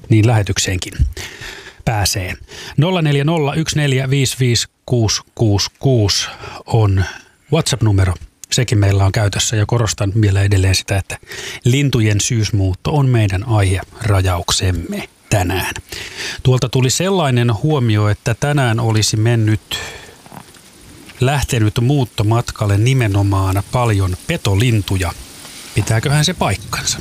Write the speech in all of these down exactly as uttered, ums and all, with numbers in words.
niin lähetykseenkin pääsee. nolla neljä nolla yksi neljä viisi viisi kuusi kuusi kuusi on WhatsApp-numero. Sekin meillä on käytössä ja korostan vielä edelleen sitä, että lintujen syysmuutto on meidän aiherajauksemme tänään. Tuolta tuli sellainen huomio, että tänään olisi mennyt, lähtenyt muuttomatkalle nimenomaan paljon petolintuja. Pitääköhän se paikkansa?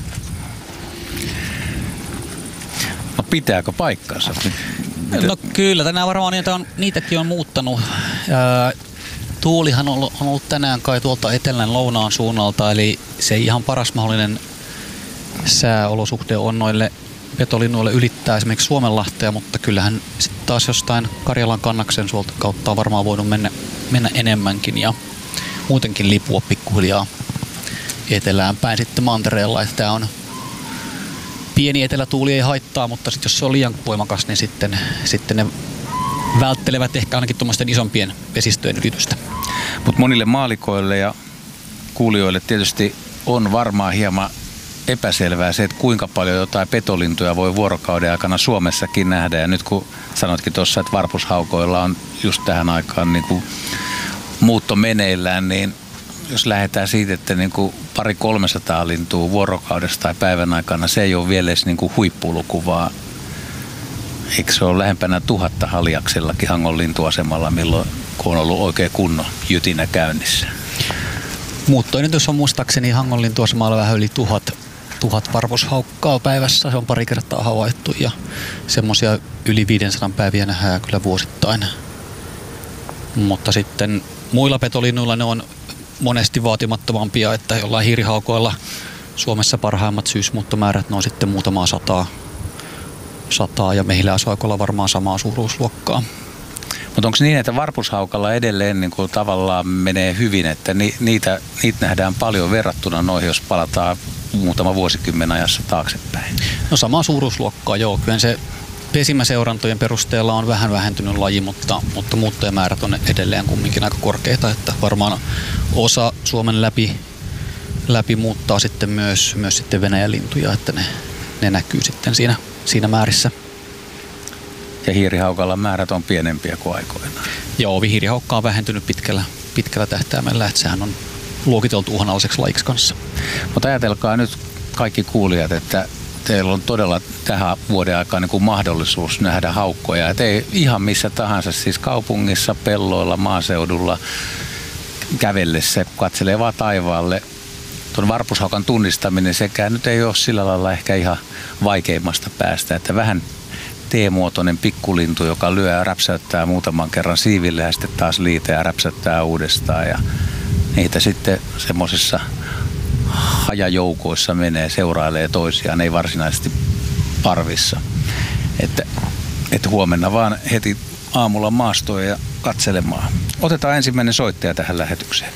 No pitääkö paikkansa? No kyllä, tänään varmaan niitä on, niitäkin on muuttanut. Ää, tuulihan on ollut, on ollut tänään kai tuolta etelän lounaan suunnalta, eli se ei ihan paras mahdollinen sääolosuhde on noille petolinnuille ylittää esimerkiksi Suomenlahtea, mutta kyllähän sitten taas jostain Karjalan kannaksen suolta kautta on varmaan voinut mennä, mennä enemmänkin ja muutenkin lipua pikkuhiljaa etelään päin sitten mantereella, että tämä on pieni etelätuuli ei haittaa, mutta sitten jos se on liian voimakas, niin sitten, sitten ne välttelevät ehkä ainakin tuommoisten isompien vesistöjen ylitystä. Mutta monille maalikoille ja kuulijoille tietysti on varmaan hieman epäselvää se, että kuinka paljon jotain petolintuja voi vuorokauden aikana Suomessakin nähdä. Ja nyt kun sanotkin tuossa, että varpushaukoilla on just tähän aikaan niin kuin muutto meneillään, niin jos lähdetään siitä, että niin kuin pari kolmesataa lintua vuorokaudessa tai päivän aikana, se ei ole vielä edes niin kuin huippuluku, vaan eikö se ole lähempänä tuhatta Haljaksellakin Hangon lintuasemalla, milloin kun on ollut oikein kunnon jytinä käynnissä? Muuttoinen tuossa on muistaakseni Hangon lintuasemalla vähän yli tuhat, tuhat varpushaukkaa päivässä. Se on pari kertaa havaittu ja semmoisia yli viisisataa päiviä nähdään kyllä vuosittain. Mutta sitten muilla petolinnuilla ne on monesti vaatimattomampia, että jollain hiirihaukoilla Suomessa parhaimmat syysmuuttomäärät, ne on sitten muutamaa sataa, sataa ja mehiläishaukoilla varmaan samaa suuruusluokkaa. Mutta onko niin, että varpushaukalla edelleen niin kuin tavallaan menee hyvin, että ni, niitä, niitä nähdään paljon verrattuna noihin, jos palataan muutama vuosikymmen ajassa taaksepäin? No samaa suuruusluokkaa, joo. Kyllä se pesimäseurantojen perusteella on vähän vähentynyt laji, mutta, mutta muuttojamäärät on edelleen kumminkin aika korkeita, että varmaan osa Suomen läpi, läpi muuttaa sitten myös, myös sitten Venäjän lintuja, että ne, ne näkyy sitten siinä, siinä määrissä. Ja hiirihaukalla määrät on pienempiä kuin aikoinaan. Joo, hiirihaukka on vähentynyt pitkällä, pitkällä tähtäimellä, että sehän on luokiteltu uhanalaiseksi lajiksi kanssa. Mutta ajatelkaa nyt kaikki kuulijat, että teillä on todella tähän vuoden aikaan niin kuin mahdollisuus nähdä haukkoja. Et ei ihan missä tahansa, siis kaupungissa, pelloilla, maaseudulla kävellessä, katselee vaan taivaalle. Tuon varpushaukan tunnistaminen sekään nyt ei ole sillä lailla ehkä ihan vaikeimmasta päästä, että vähän T-muotoinen pikkulintu, joka lyö ja räpsäyttää muutaman kerran siiville ja sitten taas liitä ja räpsäyttää uudestaan. Ja niitä sitten semmoisissa hajajoukoissa menee, seurailee toisiaan, ei varsinaisesti parvissa. Että, että huomenna vaan heti aamulla maastoon ja katselemaan. Otetaan ensimmäinen soittaja tähän lähetykseen.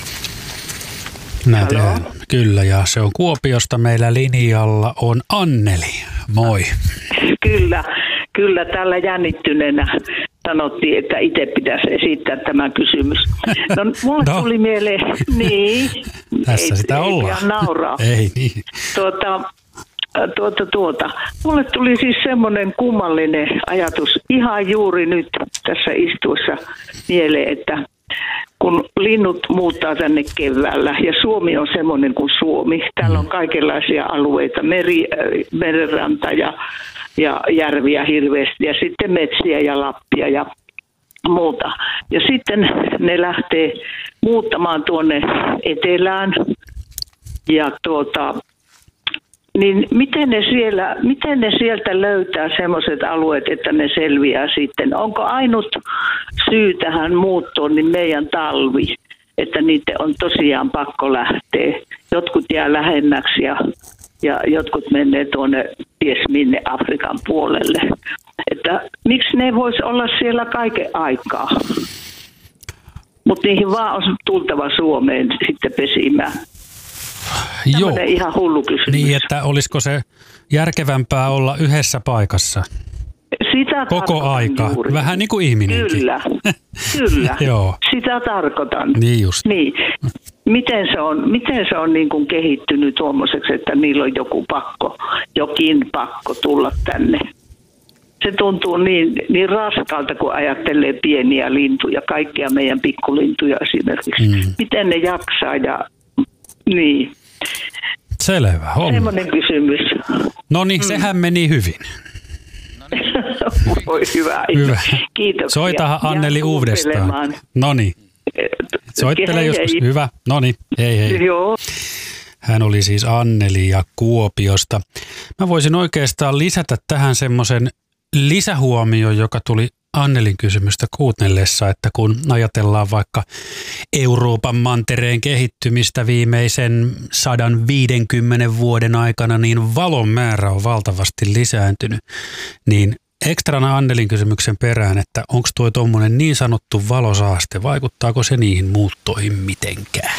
Näin tehdään. Kyllä, ja se on Kuopiosta meillä linjalla on Anneli. Moi. Kyllä, kyllä tällä jännittyneenä sanottiin, että itse pitäisi esittää tämä kysymys. No mulle no. tuli mieleen, niin. Tässä ei, sitä ei ollaan. nauraa. Ei niin. Tuota, tuota, tuota. Mulle tuli siis semmoinen kummallinen ajatus ihan juuri nyt tässä istuessa mieleen, että kun linnut muuttaa tänne keväällä ja Suomi on semmoinen kuin Suomi. Täällä on kaikenlaisia alueita, meri, merenranta ja, ja järviä hirveästi ja sitten metsiä ja Lappia ja muuta. Ja sitten ne lähtee muuttamaan tuonne etelään ja tuota... Niin miten ne, siellä, miten ne sieltä löytää semmoiset alueet, että ne selviää sitten? Onko ainut syy tähän muuttoon niin meidän talvi, että niiden on tosiaan pakko lähteä? Jotkut jää lähemmäksi ja, ja jotkut menee tuonne ties minne Afrikan puolelle. Että miksi ne vois olla siellä kaiken aikaa? Mutta niihin vaan on tultava Suomeen sitten pesimään. Joo. Ihan hullu kysymys. Niin, että olisiko se järkevämpää olla yhdessä paikassa sitä koko aika? Juuri. Vähän niin kuin ihminenkin. Kyllä, kyllä. Joo. Sitä tarkoitan. Niin just. Niin. miten se on, miten se on niin kuin kehittynyt tuommoiseksi, että niillä on joku pakko, jokin pakko tulla tänne. Se tuntuu niin, niin raskalta, kun ajattelee pieniä lintuja, kaikkia meidän pikkulintuja esimerkiksi. Mm. Miten ne jaksaa ja niin. Selvä homma. Semmoinen kysymys. No niin, mm. sehän meni hyvin. Voi hyvä. Hyvä. Kiitoksia. Soitahan Anneli uudestaan. No niin. Soittele hei, joskus. hei. Hyvä. No niin, hei hei. Joo. Hän oli siis Anneli ja Kuopiosta. Mä voisin oikeastaan lisätä tähän semmoisen lisähuomioon, joka tuli Annelin kysymystä kuunnellessa, että kun ajatellaan vaikka Euroopan mantereen kehittymistä viimeisen sata viisikymmentä vuoden aikana, niin valon määrä on valtavasti lisääntynyt. Niin ekstrana Annelin kysymyksen perään, että onko tuo tuommoinen niin sanottu valosaaste, vaikuttaako se niihin muuttoihin mitenkään?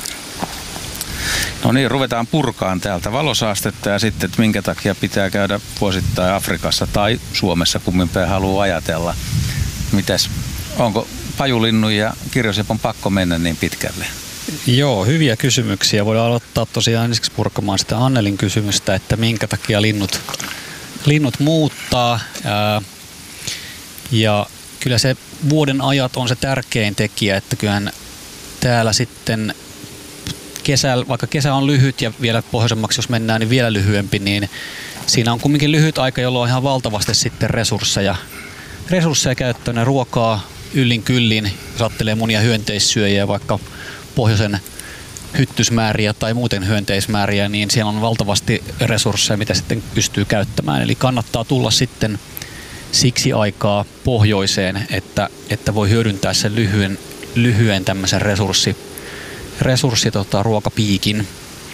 No niin, ruvetaan purkaan täältä valosaastetta ja sitten, että minkä takia pitää käydä vuosittain Afrikassa tai Suomessa, kummin päin haluaa ajatella. Mitäs, onko pajulinnun ja kirjosepon pakko mennä niin pitkälle? Joo, hyviä kysymyksiä. Voidaan aloittaa tosiaan ensiksi purkamaan sitä Annelin kysymystä, että minkä takia linnut, linnut muuttaa. Ää, ja kyllä se vuoden ajat on se tärkein tekijä, että kyllähän täällä sitten kesällä, vaikka kesä on lyhyt ja vielä pohjoisemmaksi jos mennään, niin vielä lyhyempi, niin siinä on kumminkin lyhyt aika, jolloin on ihan valtavasti sitten resursseja, resursseja käyttöön, ruokaa yllin kyllin, jos ajattelee monia hyönteissyöjiä, vaikka pohjoisen hyttysmääriä tai muuten hyönteismääriä, niin siellä on valtavasti resursseja, mitä sitten pystyy käyttämään. Eli kannattaa tulla sitten siksi aikaa pohjoiseen, että, että voi hyödyntää sen lyhyen, lyhyen tämmöisen resurssi, resurssi tota, ruokapiikin.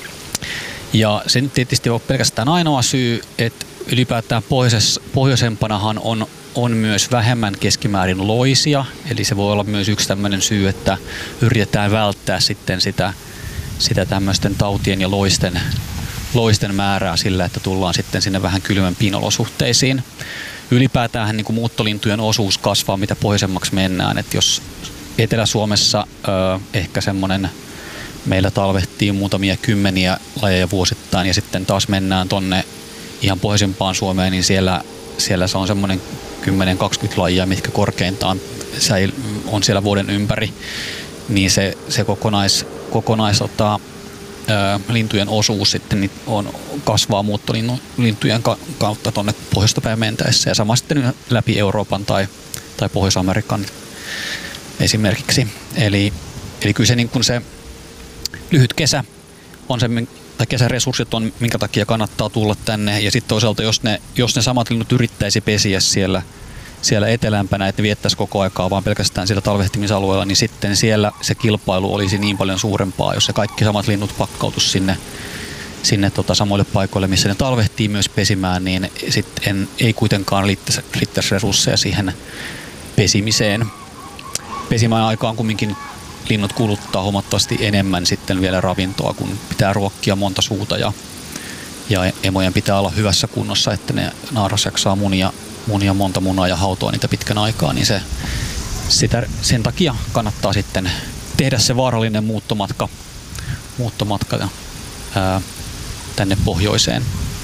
Ja se nyt tietysti on pelkästään ainoa syy, että ylipäätään pohjoisempanahan on, on myös vähemmän keskimäärin loisia, eli se voi olla myös yksi tämmöinen syy, että yritetään välttää sitten sitä, sitä tämmöisten tautien ja loisten, loisten määrää sillä, että tullaan sitten sinne vähän kylmempiin olosuhteisiin. Ylipäätään niin kuin muuttolintujen osuus kasvaa, mitä pohjoisemmaksi mennään, että jos Etelä-Suomessa ö, ehkä semmoinen meillä talvehtii muutamia kymmeniä lajeja vuosittain ja sitten taas mennään tonne ihan pohjoisempaan Suomeen, niin siellä, siellä se on semmoinen kymmenen kaksikymmentä lajia, mitkä korkeintaan on siellä vuoden ympäri, niin se, se kokonais, kokonais ota, ää, lintujen osuus sitten on, kasvaa muuttolintujen kautta tuonne pohjoista päin mentäessä ja sama sitten läpi Euroopan tai, tai Pohjois-Amerikan esimerkiksi. Eli, eli kyllä se, niin kuin se lyhyt kesä on se, tai kesäresurssit on, minkä takia kannattaa tulla tänne. Ja sitten toisaalta, jos ne, jos ne samat linnut yrittäisi pesiä siellä, siellä etelämpänä, että ne viettäisi koko aikaa vaan pelkästään siellä talvehtimisalueella, niin sitten siellä se kilpailu olisi niin paljon suurempaa, jos se kaikki samat linnut pakkautus sinne, sinne tota samoille paikoille, missä ne talvehtii myös pesimään, niin sitten ei kuitenkaan riittäisi, riittäisi resursseja siihen pesimiseen. Pesimään aikaan kumminkin linnut kuluttaa huomattavasti enemmän sitten vielä ravintoa, kun pitää ruokkia monta suuta ja, ja emojen pitää olla hyvässä kunnossa, että ne naaras jaksaa munia, munia monta munaa ja hautoa niitä pitkän aikaa, niin se, sitä, sen takia kannattaa sitten tehdä se vaarallinen muuttomatka, muuttomatka ää, tänne pohjoiseen.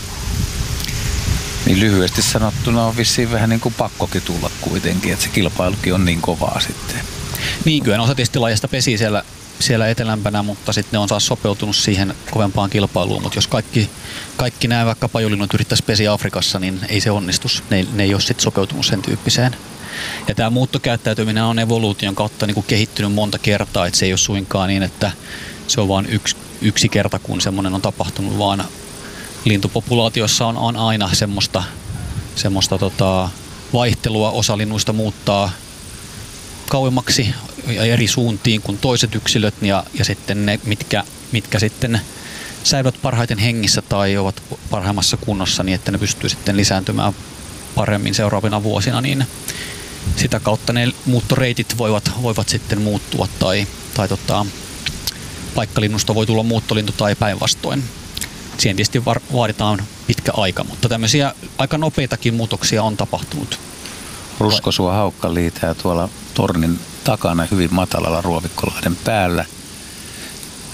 Niin lyhyesti sanottuna on vissiin vähän niin kuin pakkokin tulla kuitenkin, että se kilpailukin on niin kovaa sitten. Niin, kyllä osa tietysti lajista pesii siellä, siellä etelämpänä, mutta sitten ne on taas sopeutunut siihen kovempaan kilpailuun. Mutta jos kaikki, kaikki nämä vaikka pajulinnut yrittäisi pesiä Afrikassa, niin ei se onnistus. Ne, ne ei ole sitten sopeutunut sen tyyppiseen. Ja tämä muuttokäyttäytyminen on evoluution kautta niin kuin kehittynyt monta kertaa, että se ei ole suinkaan niin, että se on vain yksi, yksi kerta, kun semmoinen on tapahtunut, vaan lintupopulaatiossa on, on aina semmoista, semmoista tota, vaihtelua. Osa linnuista muuttaa kauemmaksi ja eri suuntiin kuin toiset yksilöt ja, ja sitten ne, mitkä, mitkä sitten säilyvät parhaiten hengissä tai ovat parhaimmassa kunnossa niin, että ne pystyy sitten lisääntymään paremmin seuraavina vuosina, niin sitä kautta ne muuttoreitit voivat, voivat sitten muuttua tai, tai tota, paikkalinnusta voi tulla muuttolintu tai päinvastoin. Siihen tietysti vaaditaan pitkä aika, mutta tämmöisiä aika nopeitakin muutoksia on tapahtunut. Ruskosua haukkaliitää tuolla tornin takana hyvin matalalla Ruovikkolahden päällä.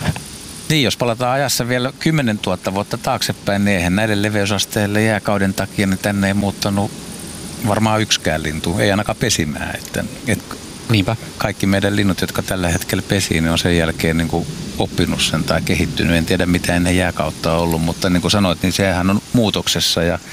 Niin, jos palataan ajassa vielä kymmenen tuhatta vuotta taaksepäin, niin eihän näille leveysasteille jääkauden takia niin tänne ei muuttanut varmaan yksikään lintu, ei ainakaan pesimään. Että, että Niinpä. Kaikki meidän linnut, jotka tällä hetkellä pesii, niin on sen jälkeen niin kuin oppinut sen tai kehittynyt. En tiedä, mitä ennen jääkautta on ollut, mutta niin kuin sanoit, niin sehän on muutoksessa. Ja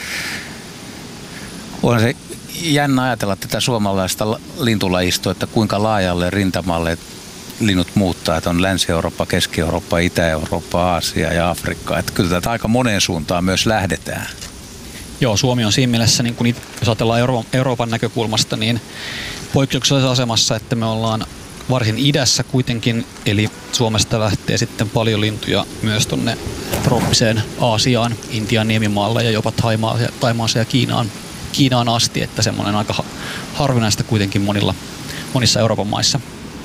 on se jännä ajatella tätä suomalaista lintulajistoa, että kuinka laajalle rintamalle linnut muuttaa, että on Länsi-Eurooppa, Keski-Eurooppa, Itä-Eurooppa, Aasia ja Afrikka. Että kyllä tätä aika moneen suuntaan myös lähdetään. Joo, Suomi on siinä mielessä, niin kun jos ajatellaan Euro- Euroopan näkökulmasta, niin poikkeuksellisessa asemassa, että me ollaan varsin idässä kuitenkin, eli Suomesta lähtee sitten paljon lintuja myös tuonne trooppiseen Aasiaan, Intian niemimaalle ja jopa Thaimaaseen ja Kiinaan, Kiinaan asti, että semmoinen aika harvinaista kuitenkin monilla, monissa Euroopan maissa.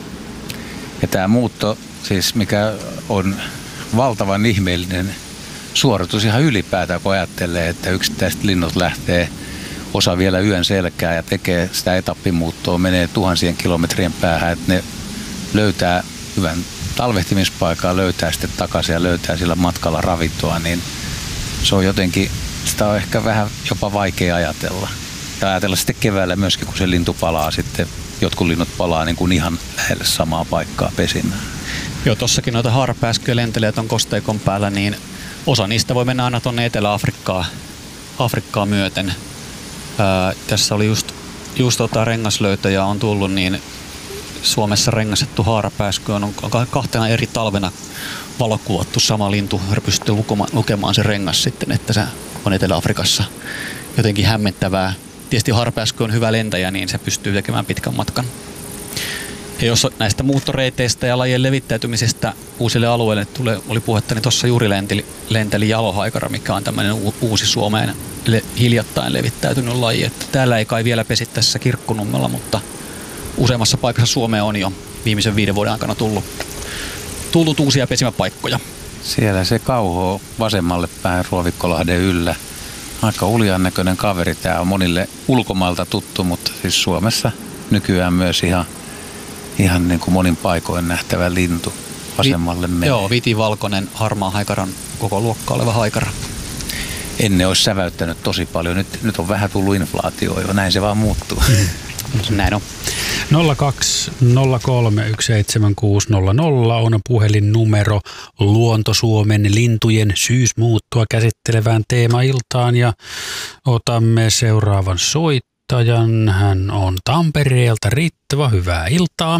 Ja tämä muutto, siis mikä on valtavan ihmeellinen suoritus ihan ylipäätään, kun ajattelee, että yksittäiset linnut lähtee osa vielä yön selkää ja tekee sitä etappimuuttoa, menee tuhansien kilometrien päähän, että ne löytää hyvän talvehtimispaikan, löytää sitten takaisin ja löytää sillä matkalla ravintoa, niin se on jotenkin, sitä on ehkä vähän jopa vaikea ajatella. Ja ajatella sitten keväällä myöskin, kun se lintu palaa sitten, jotkut linnut palaa niin kuin ihan lähelle samaa paikkaa pesimään. Joo, tossakin noita haarapääskyjä lentelee ton kosteikon päällä, niin osa niistä voi mennä aina tuonne Etelä-Afrikkaan Afrikkaa myöten. Ää, tässä oli just, just tota rengaslöytöjä on tullut, niin Suomessa rengastettu haarapääsky on kahtena eri talvena valokuvattu sama lintu. Pystyy lukemaan se rengas sitten, että se on Etelä-Afrikassa. Jotenkin hämmentävää. Tietysti haarapääsky on hyvä lentäjä, niin se pystyy tekemään pitkän matkan. Ja jos näistä muuttoreiteistä ja lajien levittäytymisestä uusille alueille tulee, oli puhetta, niin tuossa juuri lenteli, lenteli jalohaikara, mikä on tämmöinen uusi Suomeen le, hiljattain levittäytynyt laji. Että täällä ei kai vielä pesi tässä Kirkkonummella, mutta useammassa paikassa Suomeen on jo viimeisen viiden vuoden aikana tullut, tullut uusia pesimäpaikkoja. Siellä se kauhoo vasemmalle päin Ruovikkolahden yllä. Aika uljan näköinen kaveri. Tämä on monille ulkomailta tuttu, mutta siis Suomessa nykyään myös ihan Ihan niin kuin monin paikoin nähtävä lintu vasemmalle menee. Joo, vitivalkoinen, harmaa haikaran koko luokka oleva haikara. Ennen olisi säväyttänyt tosi paljon. Nyt, nyt on vähän tullut inflaatio jo. Näin se vaan muuttuu. Näin on. nolla kaksi nolla kolme yksi seitsemän kuusi nolla nolla on puhelinnumero Luonto-Suomen lintujen syysmuuttoa käsittelevään teemailtaan ja otamme seuraavan soittajan. Hän on Tampereelta. Ritva, hyvää iltaa.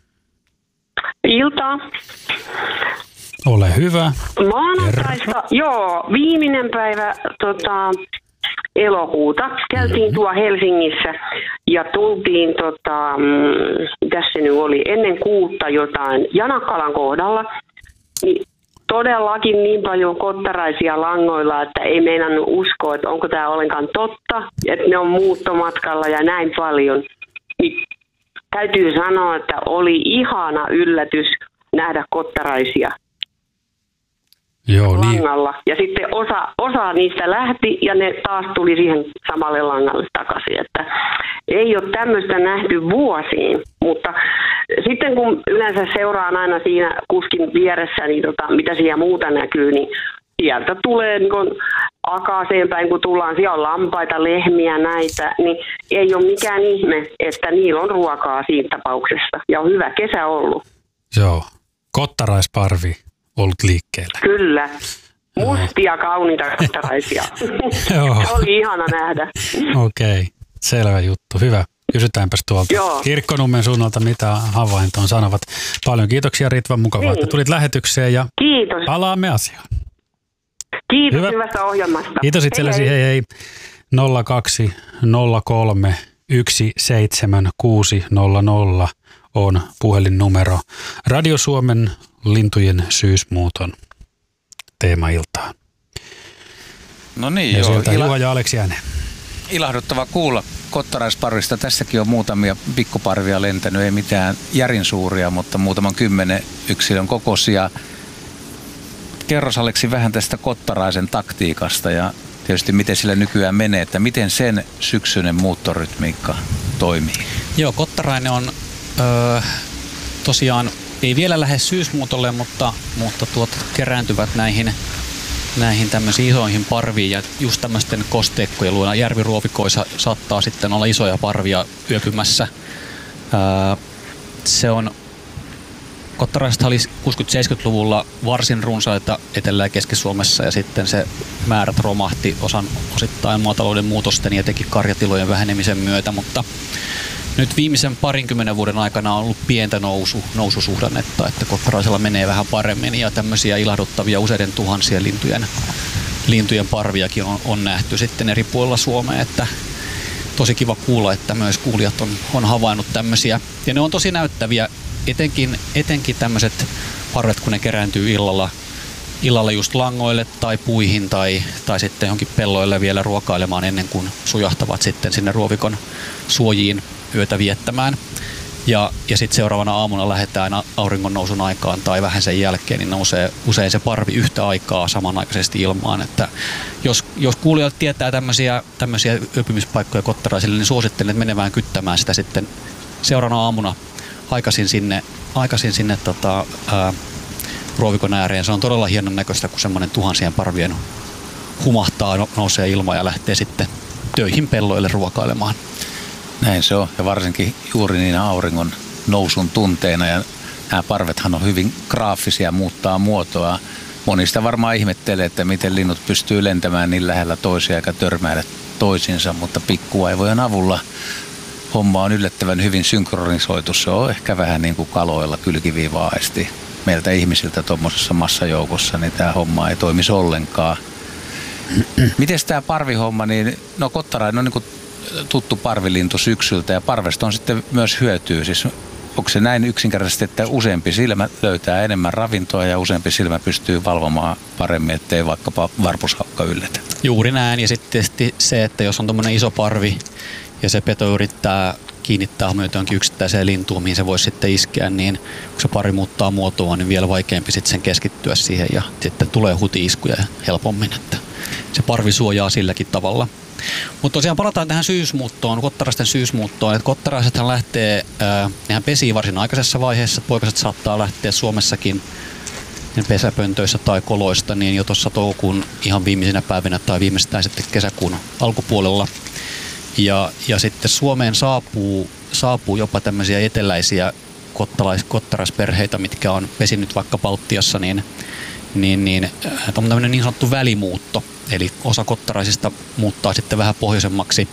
Iltaa. Ole hyvä. Maanantaista, joo, viimeinen päivä tota, elokuuta. Käytiin mm-hmm. tuo Helsingissä ja tultiin, tota, mitäs se nyt oli, ennen kuutta jotain Janakkalan kohdalla. Niin todellakin niin paljon kottaraisia langoilla, että ei meinannut uskoa, että onko tämä ollenkaan totta, että ne on muuttomatkalla ja näin paljon. Niin täytyy sanoa, että oli ihana yllätys nähdä kottaraisia Joo, langalla. Niin. Ja sitten osa, osa niistä lähti ja ne taas tuli siihen samalle langalle takaisin. Että ei ole tämmöistä nähty vuosiin, mutta sitten kun yleensä seuraan aina siinä kuskin vieressä, niin tota, mitä siellä muuta näkyy, niin sieltä tulee niin kun akaaseen päin, kun tullaan, siellä on lampaita, lehmiä, näitä, niin ei ole mikään ihme, että niillä on ruokaa siinä tapauksessa. Ja on hyvä kesä ollut. Joo, kottaraisparvi ollut liikkeellä. Kyllä. Mustia, kauniita kottaraisia. Joo. Se oli ihana nähdä. Okei, okay. Selvä juttu. Hyvä. Kysytäänpäs tuolta Joo. Kirkkonummen suunnalta, mitä havaintoon sanovat. Paljon kiitoksia Ritva, mukavaa, niin. että tulit lähetykseen ja Kiitos. palaamme asiaan. Kiitos Hyvä. hyvästä ohjelmasta. Kiitos itsellesi, hei hei. hei. nolla kaksi nolla kolme yksi seitsemän kuusi nolla nolla on puhelinnumero Radio Suomen lintujen syysmuuton teemailtaan. No niin, ja joo. sieltä Ila- Juha ja Aleksi ääneen. Ilahduttava kuulla kottaraisparvista. Tässäkin on muutamia pikkuparvia lentänyt, ei mitään järin suuria, mutta muutaman kymmenen yksilön kokoisia. Kerros Aleksi vähän tästä kottaraisen taktiikasta ja tietysti miten sillä nykyään menee, että miten sen syksyinen muuttorytmiikka toimii. Joo, kottarainen on öö, tosiaan ei vielä lähde syysmuutolle, mutta, mutta tuota, kerääntyvät näihin, näihin tämmöisiin isoihin parviin ja just tämmöisten kosteikkojen luona järviruovikoissa saattaa sitten olla isoja parvia yöpymässä. Ää, se on Kottaraiset oli kuusikymmentä-seitsemänkymmentäluvulla varsin runsaita Etelä- ja Keski-Suomessa ja sitten se määrät romahti osan osittain maatalouden muutosten ja teki karjatilojen vähenemisen myötä, mutta nyt viimeisen parinkymmenen vuoden aikana on ollut pientä nousu, noususuhdannetta, että Kottaraisella menee vähän paremmin ja tämmöisiä ilahduttavia useiden tuhansien lintujen, lintujen parviakin on, on nähty sitten eri puolilla Suomea, että tosi kiva kuulla, että myös kuulijat on, on havainnut tämmöisiä ja ne on tosi näyttäviä. Etenkin, etenkin tämmöiset parvet, kun ne kerääntyy illalla, illalla just langoille tai puihin tai, tai sitten johonkin pelloille vielä ruokailemaan ennen kuin sujahtavat sitten sinne ruovikon suojiin yötä viettämään. Ja, ja sitten seuraavana aamuna lähdetään auringon nousun aikaan tai vähän sen jälkeen, niin nousee usein se parvi yhtä aikaa samanaikaisesti ilmaan. Että jos, jos kuulijat tietää tämmöisiä, tämmöisiä yöpymispaikkoja Kottaraisille, niin suosittelen, että menevään kyttämään sitä sitten seuraavana aamuna aikaisin sinne, aikaisin sinne tota, ää, ruovikon ääreen. Se on todella hienon näköistä, kun semmoinen tuhansien parvien humahtaa, no, nousee ilma ja lähtee sitten töihin pelloille ruokailemaan. Näin se on, ja varsinkin juuri niin auringon nousun tunteina. Ja nämä parvethan on hyvin graafisia, muuttaa muotoa. Monista varmaan ihmettelee, että miten linnut pystyy lentämään niin lähellä toisia eikä törmäillä toisiinsa, mutta pikkuaivojen avulla homma on yllättävän hyvin synkronisoitu. Se on ehkä vähän niin kuin kaloilla kylkiviiva aisti. Meiltä ihmisiltä tuommoisessa massajoukossa, niin tämä homma ei toimisi ollenkaan. Miten tämä parvihomma, niin no Kottarainen on niin kuin tuttu parvilintu syksyltä ja parvesta on sitten myös hyötyä. Siis onko se näin yksinkertaisesti, että useampi silmä löytää enemmän ravintoa ja useampi silmä pystyy valvomaan paremmin, ettei vaikkapa varpushaukka yllätä? Juuri näin, ja sitten se, että jos on tuommoinen iso parvi ja se peto yrittää kiinnittää huomiota johonkin yksittäiseen lintuun, mihin se voisi sitten iskeä, niin kun se pari muuttaa muotoa, niin vielä vaikeampi sitten sen keskittyä siihen ja sitten tulee huti-iskuja helpommin, että se parvi suojaa silläkin tavalla. Mutta tosiaan palataan tähän syysmuuttoon, kottaraisten syysmuuttoon. Että kottaraisethan lähtee, ää, nehän pesii varsin aikaisessa vaiheessa, poikaset saattaa lähteä Suomessakin pesäpöntöissä tai koloista, niin jo tuossa toukokuun ihan viimeisinä päivinä tai viimeistään sitten kesäkuun alkupuolella. Ja, ja sitten Suomeen saapuu, saapuu jopa tämmöisiä eteläisiä kottalais, kottaraisperheitä, mitkä on pesinyt vaikka Baltiassa, niin, niin, niin on tämmöinen niin sanottu välimuutto. Eli osa kottaraisista muuttaa sitten vähän pohjoisemmaksi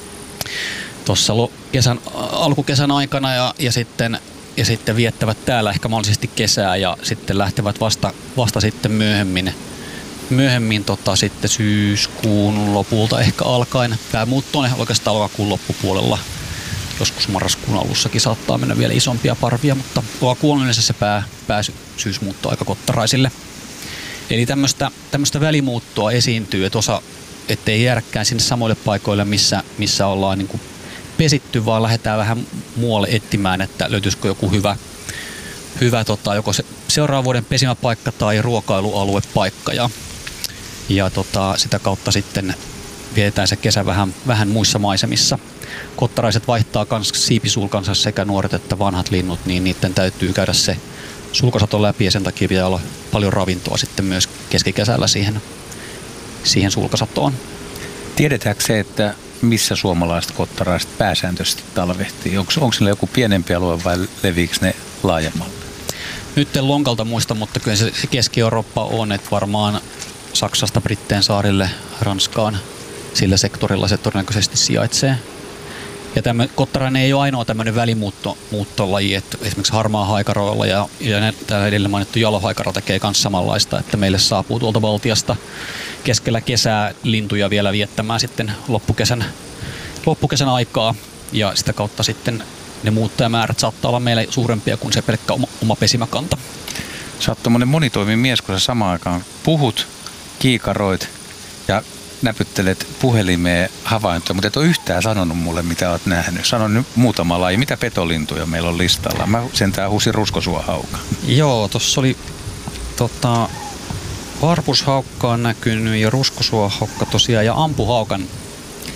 tuossa kesän, alkukesän aikana ja, ja, sitten, ja sitten viettävät täällä ehkä mahdollisesti kesää ja sitten lähtevät vasta, vasta sitten myöhemmin, myöhemmin tota, sitten syyskuun lopulta ehkä alkaen. Päämuutto on oikeastaan lokakuun loppupuolella. Joskus marraskuun alussakin saattaa mennä vielä isompia parvia, mutta lokakuun on yleensä se pää, pääsyysmuutto aika kottaraisille. Eli tämmöistä, tämmöistä välimuuttoa esiintyy, että osa, ettei jäädäkään sinne samoille paikoille, missä, missä ollaan niin kuin pesitty, vaan lähdetään vähän muualle etsimään, että löytyisikö joku hyvä, hyvä tota, joko se seuraavan vuoden pesimäpaikka tai ruokailualuepaikka. Ja, ja tota, sitä kautta sitten vietetään se kesä vähän, vähän muissa maisemissa. Kottaraiset vaihtaa kans siipisulkansa sekä nuoret että vanhat linnut, niin niiden täytyy käydä se sulkasato läpi ja sen takia pitää olla paljon ravintoa sitten myös keskikesällä siihen, siihen sulkasatoon. Tiedetäänkö se, että missä suomalaiset kottaraiset pääsääntöisesti talvehtii? Onko, onko sillä joku pienempi alue vai leviikö ne laajemmalle? Nyt en lonkalta muista, mutta kyllä se, se Keski-Eurooppa on, että varmaan Saksasta Britteen saarille, Ranskaan, sillä sektorilla se todennäköisesti sijaitsee. Ja tämä kottarainen ei ole ainoa tämmöinen välimuuttolaji, että esimerkiksi harmaa haikaroilla ja, ja tämä edellä mainittu jalohaikaro tekee myös samanlaista, että meille saapuu tuolta Baltiasta keskellä kesää lintuja vielä viettämään sitten loppukesän, loppukesän aikaa ja sitä kautta sitten ne muuttajamäärät saattaa olla meille suurempia kuin se pelkkä oma, oma pesimäkanta. Sä oot tommonen monitoimimies, kun sä samaan aikaan puhut, kiikaroit ja näpyttelet puhelimeen havaintoja, mutta et ole yhtään sanonut mulle, mitä olet nähnyt. Sano nyt muutama laji. Mitä petolintuja meillä on listalla? Mä sentään huusin ruskosuohaukan. Joo, tuossa oli tota, varpushaukka on näkynyt ja ruskosuohaukka tosiaan ja ampuhaukan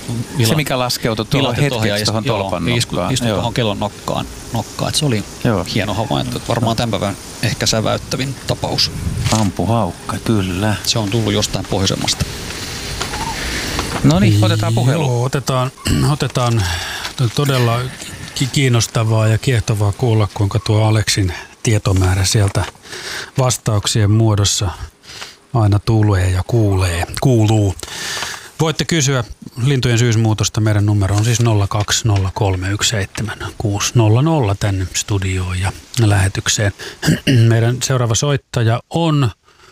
vila, se, mikä laskeutui tuohon hetkeksi tuohon tolpan nokkaan. Istui tuohon kellon nokkaan. nokkaan. Se oli joo. hieno havainto. Varmaan tämän päivän ehkä säväyttävin tapaus. Ampuhaukka, kyllä. Se on tullut jostain pohjoisemmasta. No niin, otetaan puhelu. Joo, otetaan, otetaan todella kiinnostavaa ja kiehtovaa kuulla, kuinka tuo Aleksin tietomäärä sieltä vastauksien muodossa aina tulee ja kuulee, kuuluu. Voitte kysyä lintujen syysmuutosta. Meidän numero on siis nolla kaksi nolla kolme yksi seitsemän kuusi nolla nolla tänne studioon ja lähetykseen. Meidän seuraava soittaja on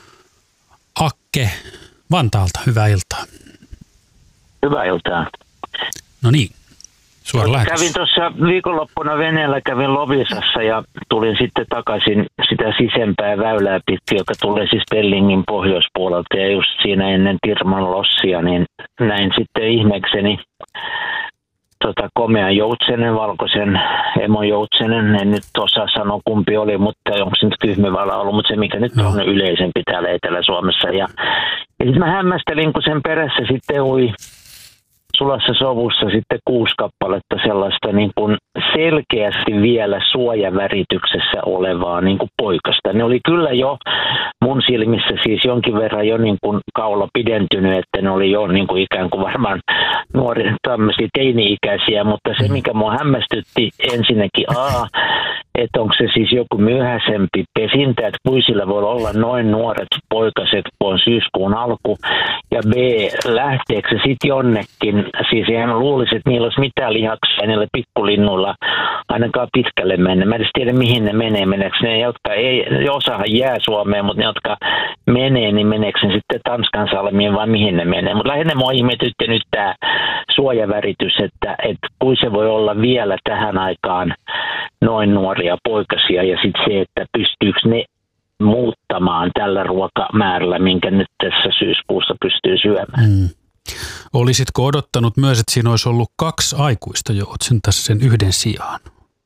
Akke Vantaalta. Hyvää iltaa. Hyvää iltaa. No niin, suora lähetys. Kävin tuossa viikonloppuna veneellä, kävin Lovisassa ja tulin sitten takaisin sitä sisempää väylää pitkin, joka tulee siis Pellingin pohjoispuolelta. Ja just siinä ennen Tirman lossia, niin näin sitten ihmeekseni tota, komean joutsenen, valkoisen emojoutsenen. En nyt osaa sanoa kumpi oli, mutta onko se nyt kyhmyvala ollut, mutta se mikä nyt no. on yleisempi täällä Etelä-Suomessa. Ja, ja sitten mä hämmästelin, kun sen perässä sitten ui sulassa sovussa sitten kuusi kappaletta sellaista niin kuin selkeästi vielä suojavärityksessä olevaa niin kuin poikasta. Ne oli kyllä jo mun silmissä siis jonkin verran jo niin kuin kaula pidentynyt, että ne oli jo niin kuin ikään kuin varmaan nuoria tämmöisiä teini-ikäisiä, mutta se mikä mua hämmästytti ensinnäkin A, että onko se siis joku myöhäisempi pesintä, että kuisilla voi olla noin nuoret poikaset, kun on syyskuun alku, ja B, lähteekö se sitten jonnekin, siis eihän luulisi, että niillä olisi mitään lihaksia niillä pikkulinnuilla ainakaan pitkälle mennä. Mä en edes tiedä, mihin ne menee. Meneekö ne, jotka ei, osahan jää Suomeen, mutta ne, jotka menee, niin meneekö ne sitten Tanskan salmiin vai mihin ne menee. Mutta lähinnä mua ihmetytti nyt tämä suojaväritys, että, että kuin se voi olla vielä tähän aikaan noin nuoria poikasia ja sitten se, että pystyykö ne muuttamaan tällä ruokamäärällä, minkä nyt tässä syyskuussa pystyy syömään. Mm. Olisitko odottanut myös, että siinä olisi ollut kaksi aikuista joutsen tässä sen yhden sijaan?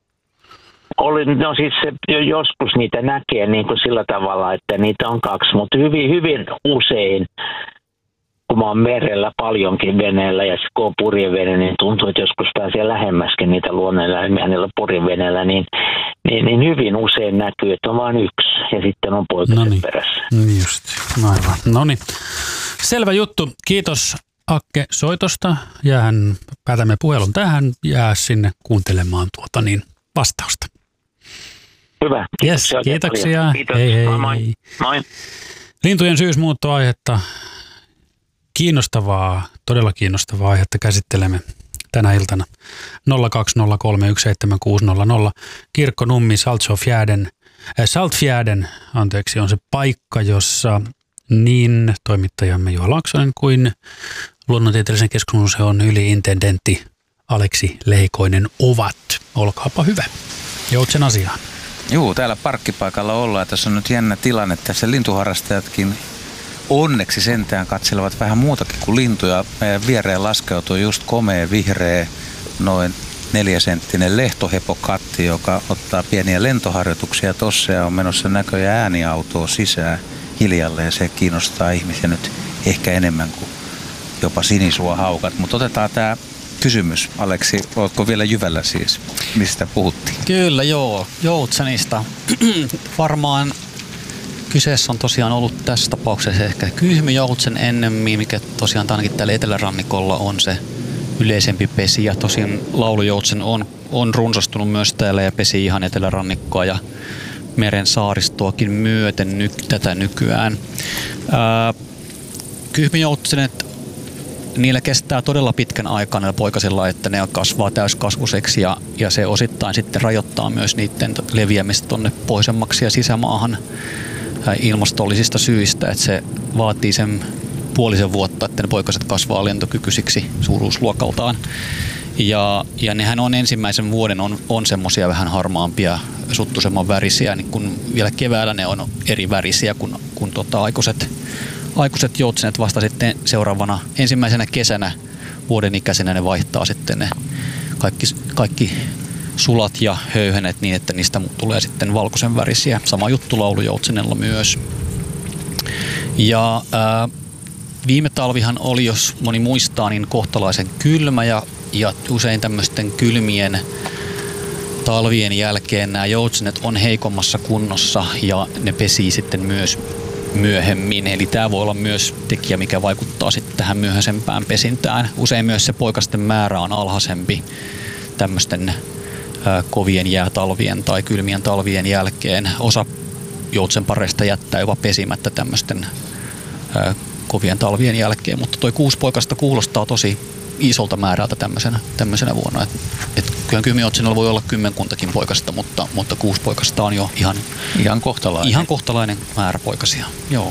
Oli, no siis se, joskus niitä näkee niin kuin sillä tavalla, että niitä on kaksi, mutta hyvin, hyvin usein, kun mä oon merellä paljonkin veneellä ja kun on purjevene, niin tuntuu, että joskus pääsee lähemmäskin niitä luonnoneläimiä niillä purjeveneillä, niin, niin, niin hyvin usein näkyy, että on vain yksi ja sitten on poikaset Noniin. perässä. Niin just, aivan. No niin, selvä juttu. Kiitos Akke soitosta. Jäähän, päätämme puhelun tähän, jää sinne kuuntelemaan tuota niin vastausta. Hyvä. Yes, kiitoksia. Kiitos. Hei hei. Moi, moi. Moi. Lintujen syysmuuttoaihetta. Kiinnostavaa, todella kiinnostavaa aihetta käsittelemme tänä iltana. nolla kaksi nolla kolme yksi seitsemän kuusi nolla nolla. Kirkkonummi Saltfjärden, äh, Saltfjärden, anteeksi, on se paikka, jossa niin toimittajamme Juha Laaksonen kuin Luonnontieteellisen keskusmuseon yli-intendentti Aleksi Leikoinen ovat. Olkaapa hyvä. Joutsen asiaan. Juu, täällä parkkipaikalla ollaan. Tässä on nyt jännä tilanne. Tässä lintuharrastajatkin onneksi sentään katselevat vähän muutakin kuin lintuja. Meidän viereen laskeutuu just komea, vihreä, noin neljäsenttinen lehtohepokatti, joka ottaa pieniä lentoharjoituksia tossa ja on menossa näköjään ääniautoa sisään hiljalleen. Se kiinnostaa ihmisiä nyt ehkä enemmän kuin jopa sinisuohaukat. Mutta otetaan tämä kysymys. Aleksi, oletko vielä jyvällä siis? Mistä puhuttiin? Kyllä, joo. Joutsenista. Varmaan kyseessä on tosiaan ollut tässä tapauksessa ehkä kyhmyjoutsen ennemmin, mikä tosiaan ainakin täällä etelärannikolla on se yleisempi pesi. Ja tosiaan laulujoutsen on, on runsastunut myös täällä ja pesi ihan etelärannikkoa ja meren saaristoakin myöten ny, tätä nykyään. Ää, kyhmyjoutsenet, niillä kestää todella pitkän aikaa näillä poikasilla, että ne kasvaa täyskasvuseksi ja, ja se osittain sitten rajoittaa myös niiden leviämistä tuonne pohjoisemmaksi ja sisämaahan ilmastollisista syistä, että se vaatii sen puolisen vuotta, että ne poikaset kasvaa lentokykyisiksi suuruusluokaltaan. Ja, ja nehän on ensimmäisen vuoden on, on semmoisia vähän harmaampia, suttusemman värisiä, niin kun vielä keväällä ne on eri värisiä kuin, kuin tota aikuiset, aikuiset joutsenet vasta sitten seuraavana ensimmäisenä kesänä vuoden ikäisenä ne vaihtaa sitten ne kaikki, kaikki sulat ja höyhenet niin, että niistä tulee sitten valkoisen värisiä. Sama juttu laulujoutsenella myös. Ja ää, viime talvihan oli, jos moni muistaa, niin kohtalaisen kylmä ja, ja usein tämmöisten kylmien talvien jälkeen nämä joutsenet on heikommassa kunnossa ja ne pesii sitten myös myöhemmin. Eli tämä voi olla myös tekijä, mikä vaikuttaa sitten tähän myöhäisempään pesintään. Usein myös se poikasten määrä on alhaisempi tämmöisten ö, kovien jäätalvien tai kylmien talvien jälkeen. Osa joutsenpareista jättää jopa pesimättä tämmöisten ö, kovien talvien jälkeen, mutta toi kuusi poikasta kuulostaa tosi isolta määrältä tämmöisenä, tämmöisenä vuonna. Et, et kyllä kymmenjoutsenolla voi olla kymmenkuntakin poikasta, mutta, mutta kuusi poikasta on jo ihan, ihan, kohtalainen. ihan kohtalainen määrä poikasia. Joo.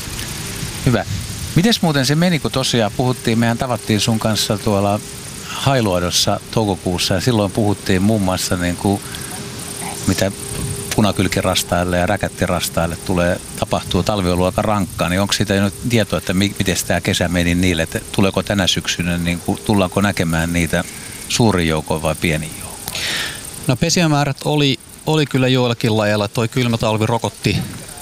Hyvä. Mites muuten se meni, kun tosiaan puhuttiin, mehän tavattiin sun kanssa tuolla Hailuodossa toukokuussa ja silloin puhuttiin muun muassa niin kuin, mitä punakylkirastaille ja räkättirastaille tulee, tapahtuu, talvi on ollut aika rankkaa, niin onko siitä jo nyt tietoa, että mi- miten tämä kesä meni niille, että tuleeko tänä syksynä, niin kuin, tullaanko näkemään niitä suurin joukoin vai pieni joukoin? No pesimämäärät oli, oli kyllä joillakin lajeilla. Toi kylmä talvi rokotti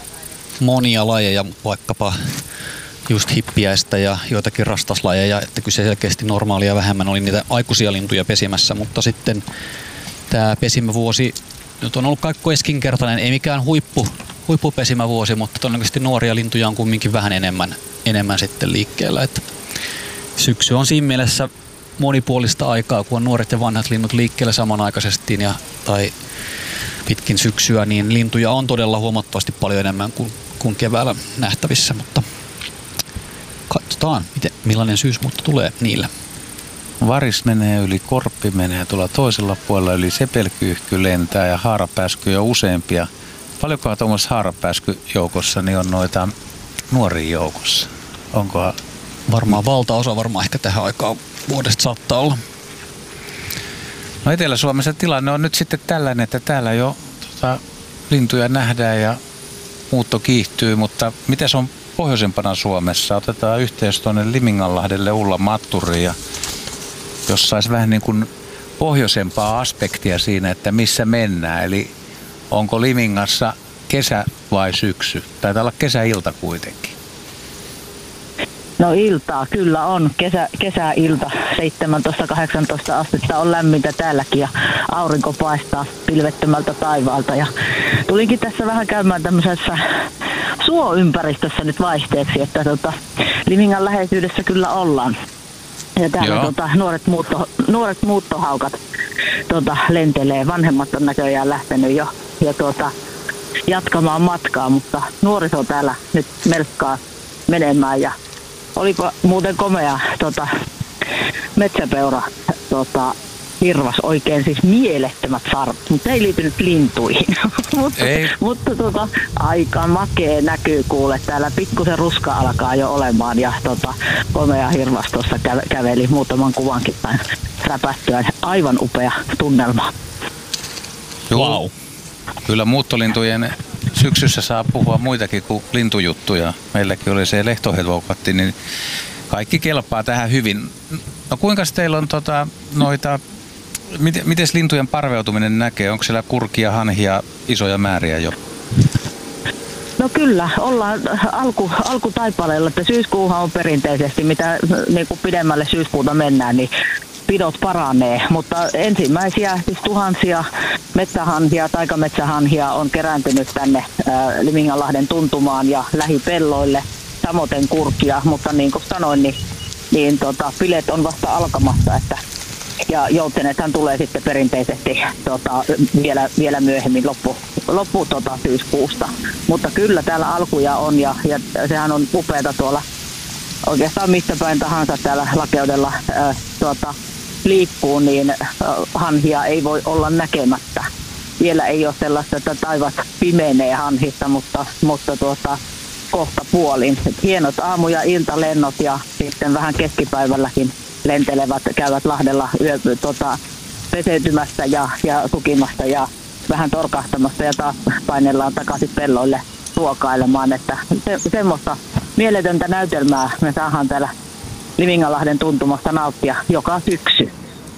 monia lajeja, vaikkapa just hippiäistä ja joitakin rastaslajeja, että kyllä se selkeästi normaalia vähemmän oli niitä aikuisia lintuja pesimässä, mutta sitten tämä pesimävuosi nyt on ollut kaikko keskinkertainen, ei mikään huippu, huippupesimävuosi, mutta todennäköisesti nuoria lintuja on kumminkin vähän enemmän, enemmän sitten liikkeellä. Että syksy on siinä mielessä monipuolista aikaa, kun on nuoret ja vanhat linnut liikkeellä samanaikaisesti ja, tai pitkin syksyä, niin lintuja on todella huomattavasti paljon enemmän kuin, kuin keväällä nähtävissä, mutta katsotaan, miten, millainen syysmuutto tulee niillä. Varis menee yli, korppi menee tuolla toisella puolella yli, sepelkyyhky lentää ja haarapääskyjä on useampia. Paljonkohan tuommoisessa haarapääskyjoukossa niin on noita nuoria joukossa? Onkohan? Varmaan valtaosa varmaan ehkä tähän aikaan vuodesta saattaa olla. No Etelä-Suomessa tilanne on nyt sitten tällainen, että täällä jo tota, lintuja nähdään ja muutto kiihtyy, mutta miten se on pohjoisempana Suomessa? Otetaan yhteys tuonne Liminganlahdelle Ulla Matturiin ja jos saisi vähän niin kuin pohjoisempaa aspektia siinä, että missä mennään. Eli onko Limingassa kesä vai syksy? Taitaa olla kesäilta kuitenkin. No iltaa kyllä on. Kesä, kesäilta seitsemäntoista kahdeksantoista astetta on lämmintä täälläkin ja aurinko paistaa pilvettömältä taivaalta. Ja tulinkin tässä vähän käymään tämmöisessä suoympäristössä nyt vaihteeksi, että tota, Limingan läheisyydessä kyllä ollaan. Ja täällä tota, nuoret, muutto, nuoret muuttohaukat tota, lentelee. Vanhemmat on näköjään lähtenyt jo, jo tota, jatkamaan matkaa, mutta nuoriso täällä nyt melkkaa menemään. Ja olipa muuten komea tota, metsäpeura tota, hirvas, oikein siis mielettömät sarvet, mutta ei liittynyt lintuihin. mutta ei. mutta tota, aika makea näkyy kuule. Täällä pikkusen ruska alkaa jo olemaan ja tota, komea hirvas tuossa kä- käveli muutaman kuvankin päin räpättyä. Aivan upea tunnelma. Wow. Kyllä muuttolintujen syksyssä saa puhua muitakin kuin lintujuttuja. Meilläkin oli se lehtohevoukatti, niin kaikki kelpaa tähän hyvin. No kuinka teillä on tota, noita, miten, miten lintujen parveutuminen näkee? Onko siellä kurkia, hanhia, isoja määriä jo? No kyllä, ollaan alku, alkutaipaleella, että syyskuuhan on perinteisesti, mitä niin kuin pidemmälle syyskuuta mennään, niin pidot paranee, mutta ensimmäisiä siis tuhansia metsähanhia, taikametsähanhia on kerääntynyt tänne ää, Liminganlahden tuntumaan ja lähipelloille, samoin kurkia, mutta niin kuin sanoin, niin, niin tota, bileet on vasta alkamassa, että ja joutsenethan tulee sitten perinteisesti tota, vielä, vielä myöhemmin loppu, loppu tota, syyskuusta, mutta kyllä täällä alkuja on ja, ja sehän on upeata tuolla oikeastaan mistä päin tahansa täällä lakeudella ää, tuota, liikkuu, niin ää, hanhia ei voi olla näkemättä. Vielä ei ole sellaista, että taivas pimenee hanhista, mutta, mutta tuota, kohta puolin. Et hienot aamu- ja iltalennot ja sitten vähän keskipäivälläkin lentelevät, käyvät Lahdella yö, tota, peseytymässä ja, ja sukimassa ja vähän torkahtamassa ja taas painellaan takaisin pelloille ruokailemaan. Että se, semmoista mieletöntä näytelmää me saadaan täällä Liminganlahden tuntumassa nauttia joka syksy.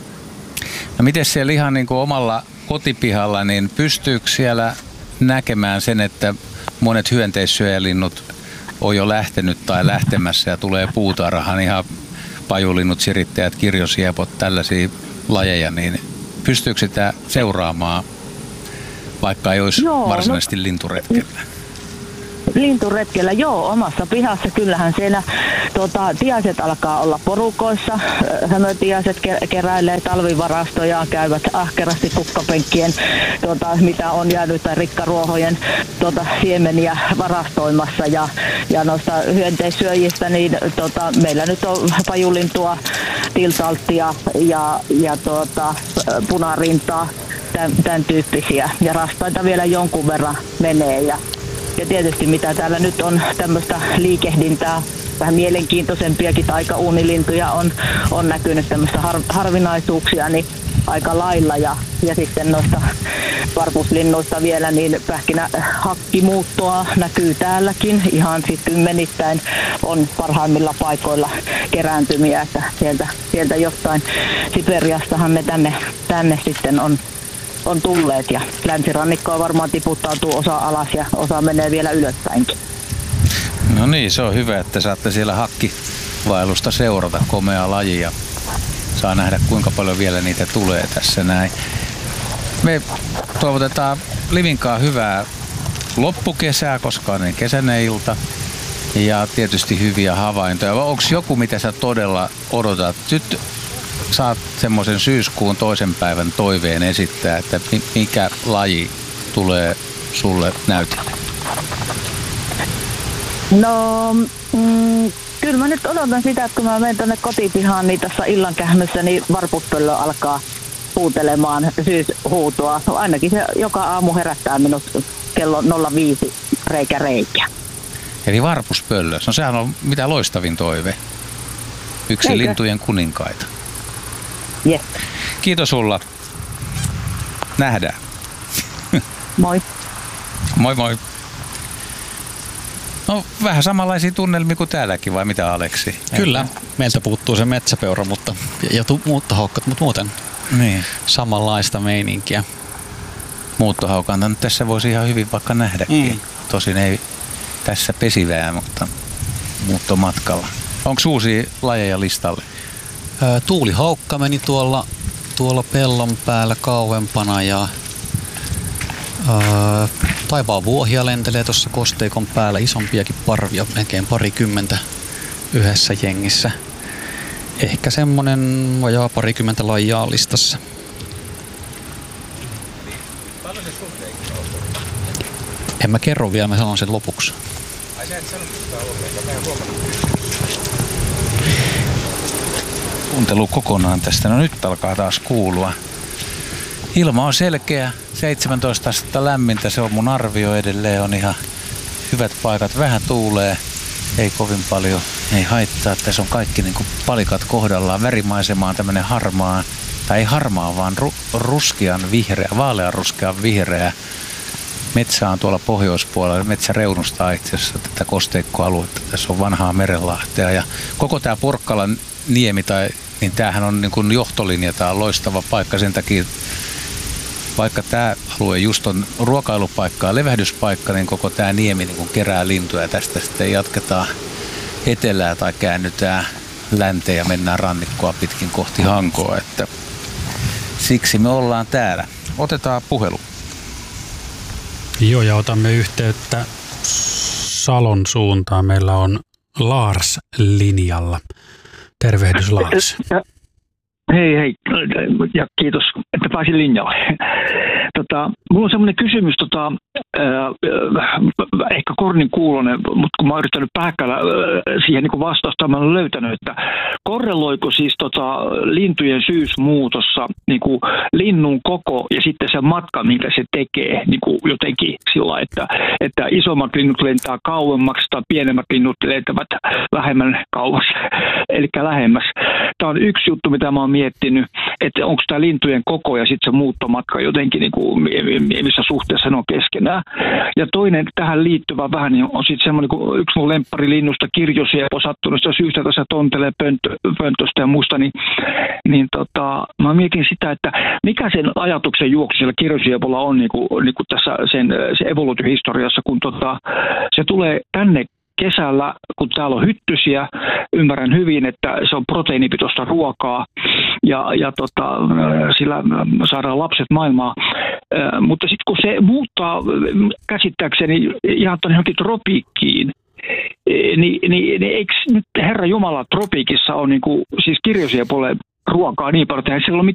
No miten siellä ihan niin kuin omalla kotipihalla, niin pystyykö siellä näkemään sen, että monet hyönteissyöjälinnut on jo lähtenyt tai lähtemässä ja tulee puutarhaan ihan pajulinnut, sirittäjät, kirjosiepot, tällaisia lajeja, niin pystyykö sitä seuraamaan, vaikka ei olisi Joo, varsinaisesti no, linturetkellä? Linturetkellä, joo, omassa pihassa. Kyllähän siellä tota, tiaiset alkaa olla porukoissa. Hömötiaiset keräilee talvivarastoja, käyvät ahkerasti kukkapenkkien, tota, mitä on jäänyt, tai rikkaruohojen tota, siemeniä varastoimassa. Ja, ja noista hyönteissyöjistä, niin tota, meillä nyt on pajulintua, tiltalttia ja, ja tota, punarintaa, tämän, tämän tyyppisiä. Ja rastaita vielä jonkun verran menee. Ja Ja tietysti mitä täällä nyt on tämmöistä liikehdintää, vähän mielenkiintoisempiakin taikauunilintuja on, on näkynyt tämmöistä har, harvinaisuuksia niin aika lailla. Ja, ja sitten noista varpuslinnuista vielä, niin pähkinähakkimuuttoa näkyy täälläkin. Ihan siis kymmenittäin on parhaimmilla paikoilla kerääntymiä, että sieltä, sieltä jostain Siperiastahan ne tänne, tänne sitten on. on tulleet ja länsirannikkoa varmaan tiputtautuu osa alas ja osa menee vielä ylöspäinkin. No niin, se on hyvä, että saatte siellä hakkivailusta seurata, komea laji ja saa nähdä kuinka paljon vielä niitä tulee tässä näin. Me toivotetaan Livinkaan hyvää loppukesää, koska on niin kesäinen ilta ja tietysti hyviä havaintoja. Onko joku, mitä sä todella odotat? Nyt saat semmoisen syyskuun toisen päivän toiveen esittää, että mikä laji tulee sulle näytille? No, mm, kyllä mä nyt odotan sitä, että kun mä menen tänne kotipihaan, niin tässä illan kähmässä, niin varpuspöllö alkaa huutelemaan syyshuutoa. No, ainakin se joka aamu herättää minut kello nolla viisi reikä reikä. Eli varpuspöllö, no sehän on mitä loistavin toive. Yksi Eikö? lintujen kuninkaita. Yes. Kiitos sulla. Nähdään. Moi. Moi moi. No vähän samanlaisia tunnelmia kuin täälläkin, vai mitä Aleksi? Kyllä, meiltä puuttuu se metsäpeura, mutta ja muuttohaukkat, mutta muuten niin. Samanlaista meininkiä. Muuttohaukanta nyt tässä voisi ihan hyvin vaikka nähdäkin. Mm. Tosin ei tässä pesivää, mutta muuttomatkalla. Onko uusia lajeja listalle? Tuulihaukka meni tuolla, tuolla pellon päällä kauempana ja ää, taivaan vuohia lentelee tuossa kosteikon päällä, isompiakin parvia, melkein parikymmentä yhdessä jengissä. Ehkä semmonen vajaa parikymmentä lajia listassa. En mä kerro vielä, mä sanon sen lopuksi. Ai sä et sano sitä ollenkaan, mä en huomannut. Kuuntelu kokonaan tästä. No nyt alkaa taas kuulua. Ilma on selkeä, seitsemäntoista astetta lämmintä, se on mun arvio edelleen, on ihan hyvät paikat, vähän tuulee, ei kovin paljon, ei haittaa, tässä on kaikki niin kuin palikat kohdallaan, värimaisema on tämmönen harmaa, tai ei harmaa, vaan ru- ruskean vihreä, vaalean ruskean vihreä. Metsä on tuolla pohjoispuolella, metsä reunustaa itse asiassa tätä kosteikkoaluetta, tässä on vanhaa merenlahtea ja koko tää Porkkalan niemi, tai, niin tämähän on niin kuin johtolinja, tämä on loistava paikka sen takia, vaikka tämä alue just on ruokailupaikka ja levähdyspaikka, niin koko tämä niemi niin kuin kerää lintuja ja tästä sitten jatketaan etelää tai käännytään länteen ja mennään rannikkoa pitkin kohti Hankoa, että siksi me ollaan täällä. Otetaan puhelu. Joo, ja otamme yhteyttä Salon suuntaan. Meillä on Lars linjalla. Tervehdys Lars. Hei hei ja kiitos, että pääsin linjalle. Tota, mulla on semmoinen kysymys, tota, äh, ehkä kornin kuulonen, mutta kun mä oon yrittänyt pääkkäillä äh, siihen niin vastausta, mä olen löytänyt, että korreloiko siis tota, lintujen syysmuutossa niin kuin linnun koko ja sitten se matka, minkä se tekee niin kuin jotenkin sillä, että, että isommat linnut lentää kauemmaksi tai pienemmät linnut lentävät vähemmän kauas, eli lähemmäs. Tämä on yksi juttu, mitä mä oon miettinyt, että onko tämä lintujen koko ja sitten se muuttomatka jotenkin, niin kuin, missä suhteessa ne on keskenään. Ja toinen tähän liittyvä vähän niin on sitten semmoinen, kun yksi mun lempparilinnusta, kirjosiepo, sattunutta syystä tässä tontelee pönttö, pöntöstä ja muusta, niin, niin tota, mä mietin sitä, että mikä sen ajatuksen juoksu siellä kirjosiepolla on niin kuin, niin kuin tässä sen, sen evoluutiohistoriassa, kun tota, se tulee tänne kesällä, kun täällä on hyttysiä, ymmärrän hyvin, että se on proteiinipitoista ruokaa ja, ja tota, sillä saadaan lapset maailmaan. Mutta sitten kun se muuttaa käsittääkseni ihan tuonne johonkin tropiikkiin, niin, niin, niin eikö nyt Herra Jumala tropiikissa on niin kuin, siis kirjoisia puoleen ruokaa niin paljon, että sillä ei ole